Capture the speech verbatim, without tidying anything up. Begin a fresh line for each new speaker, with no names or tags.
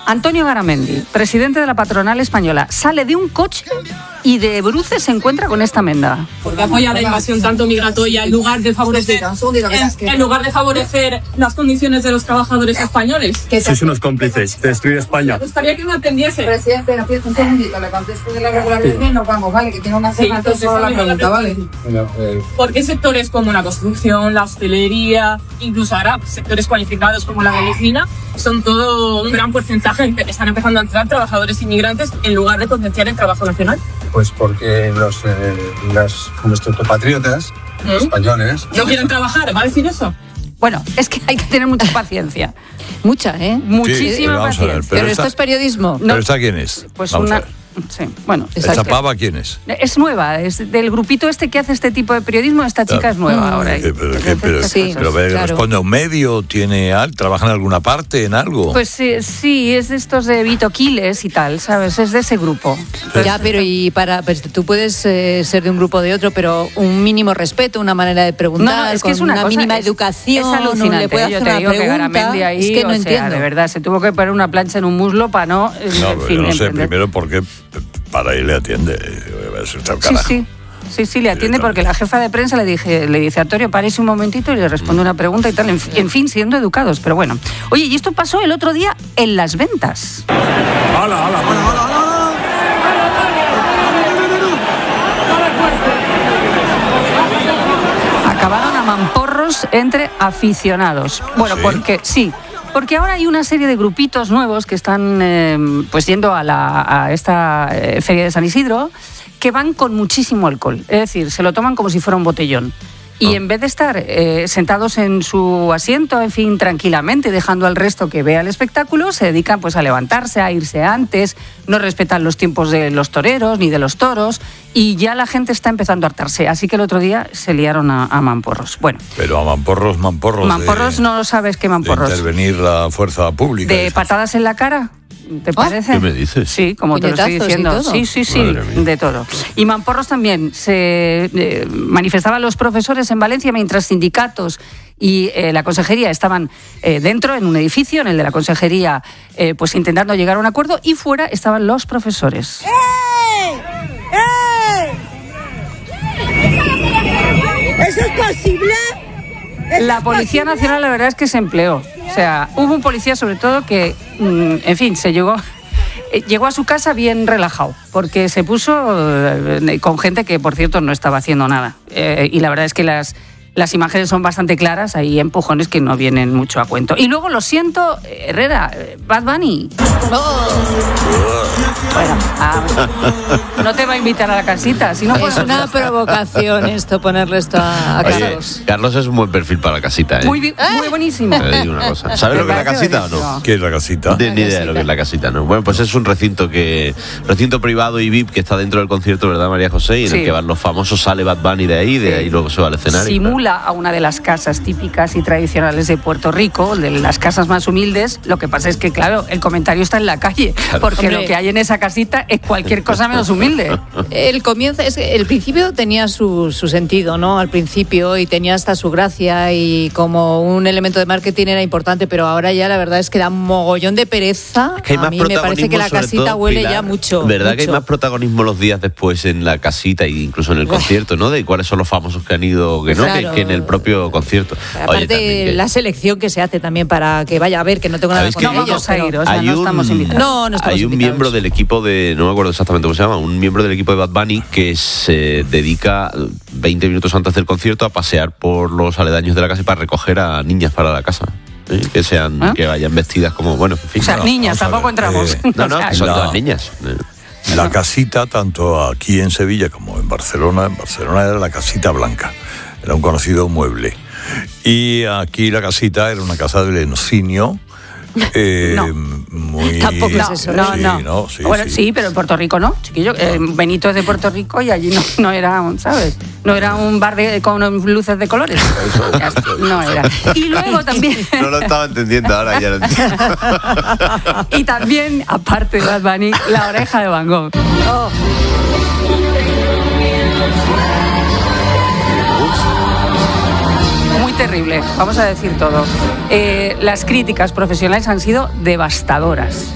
Antonio Garamendi, presidente de la patronal española, sale de un coche y de bruces se encuentra con esta menda.
Porque apoya la invasión tanto migratoria en lugar de favorecer, en, en lugar de favorecer las condiciones de los trabajadores españoles.
Sois unos cómplices de destruir España.
Me gustaría que me atendiese.
Presidente, un segundito, le contesto de la regularización y nos vamos, ¿vale? Que tiene una semana sí, toda la pregunta, ¿vale?
¿Por qué sectores como la construcción, la hostelería, incluso ahora sectores cualificados como la medicina, son todo un gran porcentaje que están empezando a entrar trabajadores inmigrantes en lugar de potenciar el trabajo nacional?
Pues porque los, eh, los nuestros compatriotas ¿Mm? españoles
no quieren trabajar, ¿va a decir eso?
Bueno, es que hay que tener mucha paciencia.
Mucha, ¿eh?
Muchísima
sí,
paciencia.
Ver, pero
pero
esta,
esto es periodismo.
¿Pero esta quién es?
Pues
vamos
una... Sí, bueno.
¿Esta pava quién es?
Es nueva, es del grupito este que hace este tipo de periodismo, esta chica claro. es nueva mm. ahora.
¿Qué, pero, ¿qué, pero, sí, pero claro. ¿Responde a un medio? ¿Tiene al, ¿Trabaja en alguna parte, en algo?
Pues sí, sí, es de estos de Vito Quiles y tal, ¿sabes? Es de ese grupo.
Entonces, ya, pero y para pues, tú puedes eh, ser de un grupo o de otro, pero un mínimo respeto, una manera de preguntar, no, no, es que con es una, una cosa, mínima es, educación,
es alucinante.
No le puede
Yo
hacer
te
una
digo
pregunta,
que ahí,
es que no
o
entiendo.
Sea, de verdad, se tuvo que poner una plancha en un muslo para no...
No,
en fin,
no sé,
emprender.
primero porque para ahí le atiende.
Sí, sí. Sí, sí, le atiende porque la jefa de prensa le dije, le dice, Antonio, párese un momentito y le responde una pregunta y tal. En, en fin, siendo educados, pero bueno. Oye, y esto pasó el otro día en Las Ventas.
¡Hala, hala, hala, hala!
Acabaron a mamporros entre aficionados. Bueno, ¿sí? porque sí. Porque ahora hay una serie de grupitos nuevos que están eh, pues yendo a, la, a esta eh, feria de San Isidro, que van con muchísimo alcohol. Es decir, se lo toman como si fuera un botellón. Y en vez de estar eh, sentados en su asiento, en fin, tranquilamente, dejando al resto que vea el espectáculo, se dedican pues a levantarse, a irse antes, no respetan los tiempos de los toreros ni de los toros, y ya la gente está empezando a hartarse. Así que el otro día se liaron a, a mamporros. Bueno.
Pero a mamporros, mamporros.
Mamporros
de,
no sabes qué mamporros.
De intervenir la fuerza pública.
De patadas en la cara. ¿Te parece?
¿Qué me dices?
Sí, como te lo estoy diciendo. Sí, sí, sí, de todo. Y mamporros también. Se eh, manifestaban los profesores en Valencia mientras sindicatos y eh, la consejería estaban eh, dentro, en un edificio, en el de la consejería, eh, pues intentando llegar a un acuerdo, y fuera estaban los profesores.
¡Eh! ¡Eh! ¿Eso es posible?
La Policía Nacional, la verdad es que se empleó. O sea, hubo un policía sobre todo que, en fin, se llegó, llegó a su casa bien relajado, porque se puso con gente que, por cierto, no estaba haciendo nada. Eh, y la verdad es que las, las imágenes son bastante claras, hay empujones que no vienen mucho a cuento. Y luego, lo siento, Herrera, Bad Bunny. Oh. Bueno, ah, no te va a invitar a la casita, si no
es
pues,
una provocación esto, ponerle esto a, a
Oye,
Carlos.
Carlos es un buen perfil para la casita, ¿eh?
Muy, muy buenísimo.
Te digo una cosa. ¿Sabes lo que es la casita o no?
¿Qué es la casita?
De, ni idea de lo que es la casita, ¿no? Bueno, pues es un recinto que recinto privado y V I P que está dentro del concierto, ¿verdad, María José? Y en sí. el que van los famosos, sale Bad Bunny de ahí, de sí. ahí luego se va al escenario.
Simula a una de las casas típicas y tradicionales de Puerto Rico, de las casas más humildes. Lo que pasa es que, claro, el comentario está en la calle, claro. porque Hombre. lo que hay en esa casita es cualquier cosa menos humilde.
El comienzo, es que el principio tenía su, su sentido, ¿no? Al principio, y tenía hasta su gracia, y como un elemento de marketing era importante, pero ahora ya la verdad es que da un mogollón de pereza.
Es que hay
a
más
mí me parece que la casita todo, huele Pilar, ya mucho.
¿Verdad
mucho.
que hay más protagonismo los días después en la casita e incluso en el concierto, ¿no? De cuáles son los famosos que han ido, que no, claro. que, que en el propio concierto.
Aparte, Oye, también, que... la selección que se hace también para que vaya a ver, que no tengo nada con
no
ellos.
Vamos a ir, o sea, no
un,
estamos invitados.
No, no estamos
hay un
invitados.
miembro del equipo de, no me acuerdo exactamente cómo se llama, un miembro del equipo de Bad Bunny que se dedica veinte minutos antes del concierto a pasear por los aledaños de la casa para recoger a niñas para la casa. ¿Sí? Que sean, ¿Eh? que vayan vestidas como, bueno, en fin.
O sea,
no,
niñas, tampoco entramos.
Eh, no, no, que son
la,
todas niñas.
La casita, tanto aquí en Sevilla como en Barcelona, en Barcelona era la casita blanca, era un conocido mueble. Y aquí la casita era una casa de Leoncinio. Eh,
no.
muy...
Tampoco es eso, no,
sí,
no.
no sí,
bueno,
sí.
sí, pero en Puerto Rico no, chiquillo. Eh, Benito es de Puerto Rico y allí no, no era, ¿sabes? No era un bar de, con luces de colores. No era. Y luego también...
No lo estaba entendiendo, ahora ya lo entiendo.
Y también, aparte de Bad Bunny, la oreja de Van Gogh. Oh. Muy terrible, vamos a decir todo. Eh, las críticas profesionales han sido devastadoras.